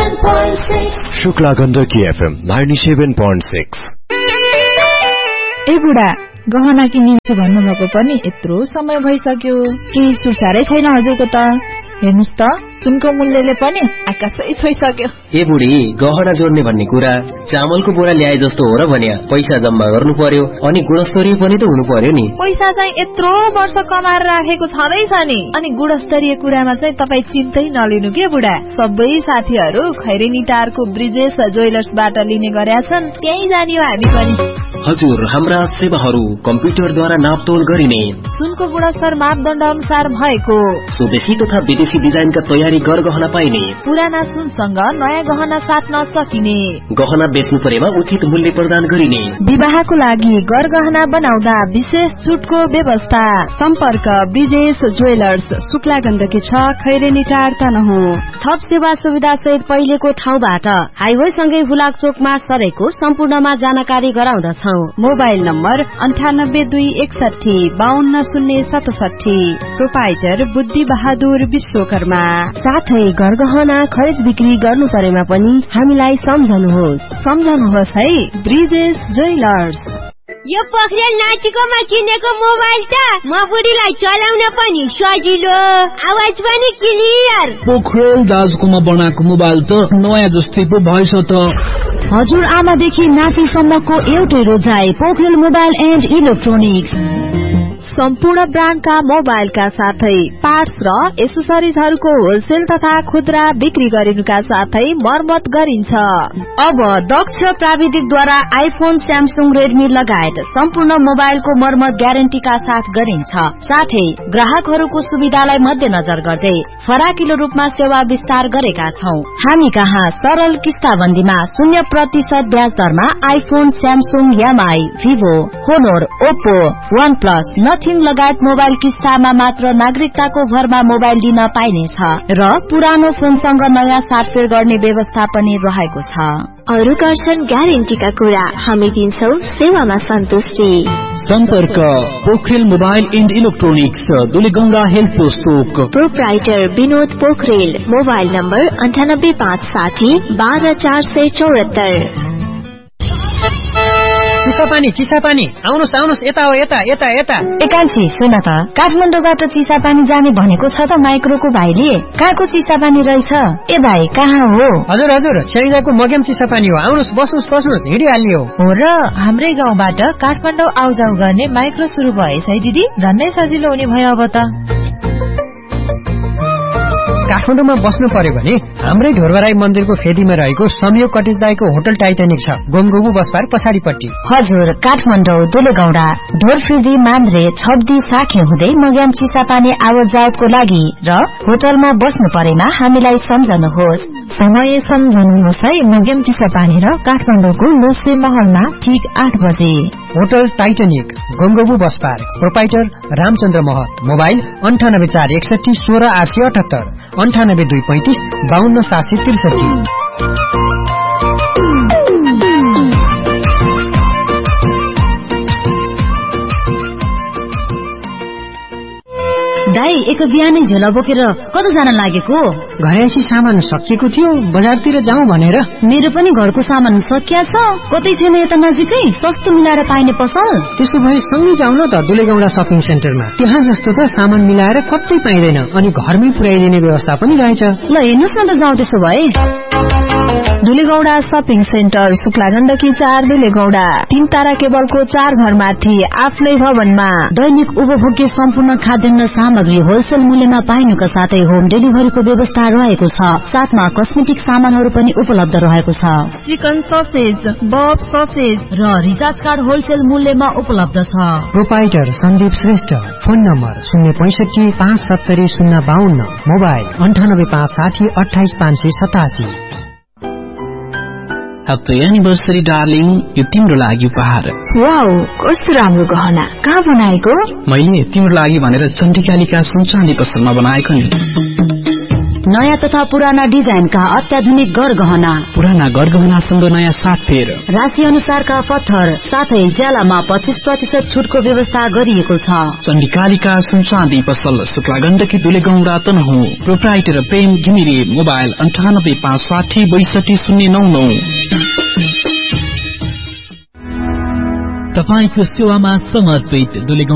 97.6 Shukla Gandaki FM 97.6। ए बुढा गहना किनिन्छु भन्नुभएको पनि यत्रो समय भइसक्यो, केही सुसारै छैन हजुरको त। हेर्नुस् त, सुनको मूल्यले पनि आकाशै छोइसक्यो। ए बुढी, गहना जोड्ने भन्ने कुरा चामलको बोरा ल्याए जस्तो हो र भन्या। पैसा जम्मा गर्नु पर्यो अनि गुणस्तरीय पनि त हुनु पर्यो नि। पैसा चाहिँ यत्रो वर्ष कमाएर राखेको छँदैछ नि। अनि गुणस्तरीय कुरामा चाहिँ तपाई चिन्तै नलिनु के बुढा। सबै साथीहरू खैरेनी टारको ब्रिजेश ज्वेलर्सबाट लिने गरेका छन्, त्यही जानियो हामी पनि। हजुर, हाम्रा सेवाहरू कम्प्युटरद्वारा नापतोल गरिने, सुनको गुणस्तर मापदण्ड अनुसार भएको, स्वदेशी तथा विदेशी डिजाइनका तयारी गरगहना पाइने, पुराना सुनसँग नयाँ गहना साट्न सकिने, गहना बेच्नु परेमा उचित मूल्य प्रदान गरिने, विवाहको लागि गरगहना बनाउँदा विशेष छुटको व्यवस्था। सम्पर्क ब्रिजेश ज्वेलर्स, शुक्ला गण्डकी 6, खैरेनी टार तनहुँ। थप सेवा सुविधा सहित पहिलेको ठाउँबाट हाइवे सँगै हुलाक चोकमा सरेको सम्पूर्णमा जानकारी गराउँदछौं। Mobile number 9821152067। प्रोपाइटर बुद्धि बहादुर विश्वकर्मा। साथै गरगहना खरिद बिक्री गर्नु परेमा पनि हामीलाई सम्झनुहोस् है ब्रिजेश ज्वेलर्स। यो पोखरेल नाचिकोमा किनेको मोबाइल त म बुढीलाई चलाउन पनि सजिलो, आवाज पनि क्लियर। पोखरेल दाजुकोमा बनाएको मोबाइल त नयाँ जस्तै पो भएछ त। हजुर आमादेखि नातिसम्मको एउटै रोजाइ, पोखरेल मोबाइल एन्ड इलेक्ट्रोनिक्स। सम्पूर्ण ब्रान्डका मोबाइलका साथै पार्ट्स र एसेसरिजहरूको होलसेल तथा खुद्रा बिक्री गरिनुका साथै मर्मत गरिन्छ। अब दक्ष प्राविधिकद्वारा आइफोन, स्यामसुङ, रेडमी लगायत सम्पूर्ण मोबाइलको मर्मत ग्यारेन्टीका साथ गरिन्छ। साथै ग्राहकहरूको सुविधालाई मध्यनजर गर्दै फराकिलो रूपमा सेवा विस्तार गरेका छौं। हामी कहाँ सरल किस्ताबन्दीमा 0% ब्याज दरमा iPhone, Samsung, MI, Vivo, होनोर, Oppo, one plus, nothing लगायत मोबाइल किस्तामा मात्र नागरिकताको भरमा मोबाइल दिन पाइनेछ र पुरानो फोनसँग नयाँ साटफेर गर्ने व्यवस्था पनि रहेको छ। अरु गर्छन् ग्यारेन्टीका कुरा, हामी दिन्छौ सेवामा सन्तुष्टि। सम्पर्क Pokharel mobile and electronics, Dulegaunda health post Chowk. Proprietor Vinod Pokharel. Mobile number 98560 12474। Chisapani आउनुहोस् यता हो, यता। एकान्छी सुन त, काठमाडौँबाट चिसापानी जाने भनेको छ त माइक्रोको भाइले। कहाँको चिसापानी रहेछ? ए भाइ कहाँ हो? हजुर स्याङ्जाको मग्याम चिसापानी हो। आउनुहोस्, बस्नुहोस्, हिँडिहाल्ने हो र हाम्रै गाउँबाट काठमाडौँ आउजाउ गर्ने माइक्रो सुरु भएछ है दिदी, झन्नै सजिलो हुने भयो अब त। काठमाडौँमा बस्नु पर्यो भने हाम्रै ढोरबराई मन्दिरको फेदीमा रहेको संयोग कटेज दाईको होटल टाइटानिक छ, गोमगोबु बस पार्क पछाडिपट्टि। हजुर, काठमाडौँ, दुलेगौंडा, ढोरफिर्दी, मान्द्रे, छब्दी, साखे हुँदै मग्याम चिसापानी आवतजावतको लागि र होटलमा बस्नु परेमा हामीलाई सम्झनुहोस्। समय सम्झनुहोस् है। मग्याम चिसापानी र काठमाडौँको लोसे महलमा ठीक 8 बजे। Hotel Titanic, गोमगोबु bus park. Proprietor Ramchandra महत। मोबाइल 98461 16878, 98235 52763। दाई, एक बिहानै झोला बोकेर कता जान लागेको? घरेसी सामान सकिएको थियो, बजारतिर जाउँ भनेर। मेरो पनि घरको सामान सकिया छ, कतै छैन यता नजिकै सस्तो मिलाएर पाइने पसल? त्यसो भए सँगै जाउँ न त दुलेगौंडा शपिङ सेन्टरमा। त्यहाँ जस्तो त सामान मिलाएर कतै पाइँदैन अनि घरमै पुर्याइदिने व्यवस्था पनि रहेछ। ल हेर्नुस् न त, जाउँ त्यसो भए। Dulegaunda shopping centre, Shukla Gandaki 4, Dulegaunda. 3 तारा केबलको 4 घरमाथि आफ्नै भवनमा। दैनिक उपभोग्य सम्पूर्ण खाद्यान्न सामग्री होलसेल मूल्यमा पाइनुका साथै होम डेलिभरीको व्यवस्था रहेको छ। साथमा कस्मेटिक सामानहरू पनि उपलब्ध रहेको छ। चिकन ससेज, बफ ससेज र रिचार्ज कार्ड होलसेल मूल्यमा उपलब्ध छ। Proprietor Sandeep Shrestha. Phone number 065 570 052, mobile 9856 28 587। Happy anniversary darling, यो तिम्रो लागि उपहार। वाउ, कस्तो राम्रो गहना, कहाँ बनाएको? मैले तिम्रो लागि भनेर चण्डिकालिका सुन चाँदी पसलमा बनाएको नि। नयाँ तथा पुराना डिजाइनका अत्याधुनिक गरगहना, पुराना गरगहनासँग नयाँ साटफेर, राशि अनुसारका पत्थर साथै ज्यालामा 25% छुटको व्यवस्था गरिएको छ। चण्डीकालिका सुनचाँदी पसल शुक्ला गण्डकी दुलेगौंडा तनहुँ। प्रोप्राइटर प्रेम घिमिरे। मोबाइल 9856262099। तपाईको सेवामा समर्पित दुलेगौंडा